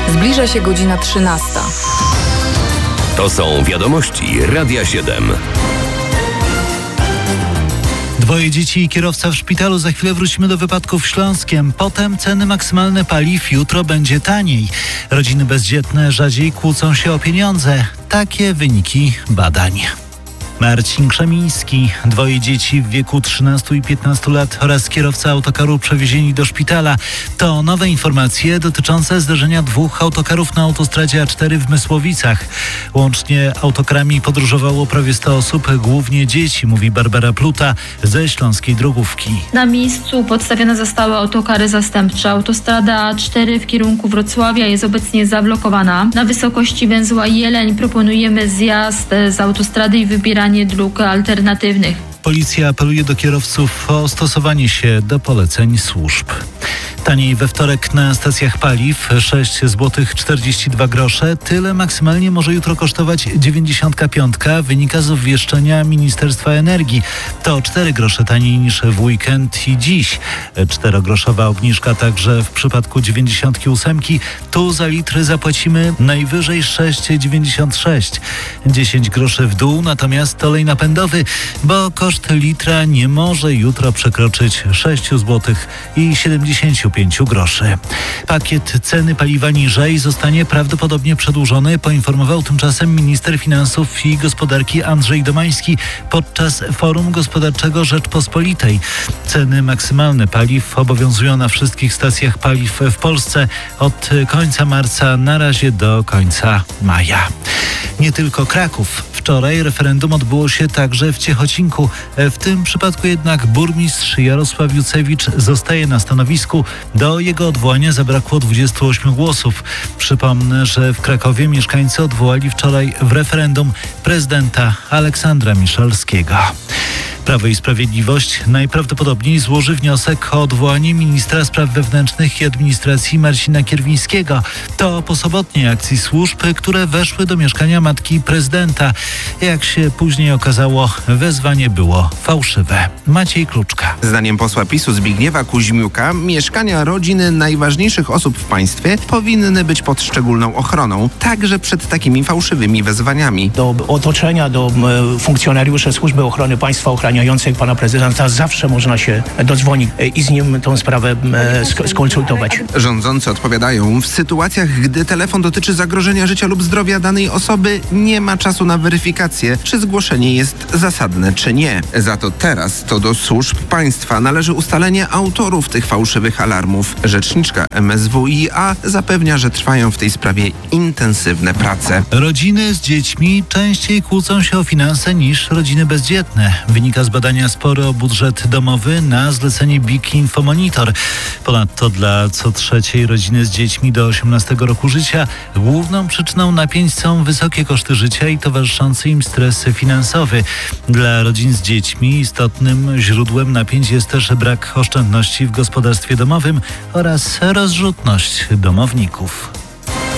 Zbliża się godzina 13. To są wiadomości Radia 7. Dwoje dzieci i kierowca w szpitalu. Za chwilę wrócimy do wypadków w Śląskiem. Potem ceny maksymalne paliw. Jutro będzie taniej. Rodziny bezdzietne rzadziej kłócą się o pieniądze. Takie wyniki badań. Marcin Krzemiński, dwoje dzieci w wieku 13 i 15 lat oraz kierowca autokaru przewiezieni do szpitala. To nowe informacje dotyczące zdarzenia dwóch autokarów na autostradzie A4 w Mysłowicach. Łącznie autokarami podróżowało prawie 100 osób, głównie dzieci, mówi Barbara Pluta ze Śląskiej Drogówki. Na miejscu podstawione zostały autokary zastępcze. Autostrada A4 w kierunku Wrocławia jest obecnie zablokowana. Na wysokości węzła Jeleń proponujemy zjazd z autostrady i wybieranie dróg alternatywnych. Policja apeluje do kierowców o stosowanie się do poleceń służb. Taniej we wtorek na stacjach paliw 6 zł 42 grosze. Tyle maksymalnie może jutro kosztować 95, wynika z obwieszczenia Ministerstwa Energii. To 4 grosze taniej niż w weekend i dziś. 4-groszowa obniżka także w przypadku 98. Tu za litr zapłacimy najwyżej 6,96. 10 groszy w dół, natomiast olej napędowy, bo koszt litra nie może jutro przekroczyć 6 zł i 75 groszy. Pakiet ceny paliwa niżej zostanie prawdopodobnie przedłużony, poinformował tymczasem minister finansów i gospodarki Andrzej Domański podczas Forum Gospodarczego Rzeczpospolitej. Ceny maksymalne paliw obowiązują na wszystkich stacjach paliw w Polsce od końca marca na razie do końca maja. Nie tylko Kraków. Wczoraj referendum odbyło się także w Ciechocinku. W tym przypadku jednak burmistrz Jarosław Jucewicz zostaje na stanowisku. Do jego odwołania zabrakło 28 głosów. Przypomnę, że w Krakowie mieszkańcy odwołali wczoraj w referendum prezydenta Aleksandra Miszalskiego. Prawo i Sprawiedliwość najprawdopodobniej złoży wniosek o odwołanie ministra spraw wewnętrznych i administracji Marcina Kierwińskiego. To po sobotniej akcji służb, które weszły do mieszkania matki prezydenta. Jak się później okazało, wezwanie było fałszywe. Maciej Kluczka. Zdaniem posła PiS-u Zbigniewa Kuźmiuka mieszkania rodziny najważniejszych osób w państwie powinny być pod szczególną ochroną, także przed takimi fałszywymi wezwaniami. Do otoczenia, do funkcjonariuszy Służby Ochrony Państwa ochraniających pana prezydenta zawsze można się dodzwonić i z nim tą sprawę skonsultować. Rządzący odpowiadają, w sytuacjach, gdy telefon dotyczy zagrożenia życia lub zdrowia danej osoby, nie ma czasu na weryfikację, czy zgłoszenie jest zasadne, czy nie. Za to teraz to do służb państwa należy ustalenie autorów tych fałszywych alarmów. Rzeczniczka MSWiA zapewnia, że trwają w tej sprawie intensywne prace. Rodziny z dziećmi częściej kłócą się o finanse niż rodziny bezdzietne. Wynika z badania spory o budżet domowy na zlecenie BIG Infomonitor. Ponadto dla co trzeciej rodziny z dziećmi do 18 roku życia główną przyczyną napięć są wysokie koszty życia i towarzyszący im stres finansowy. Dla rodzin z dziećmi istotnym źródłem napięć jest też brak oszczędności w gospodarstwie domowym oraz rozrzutność domowników.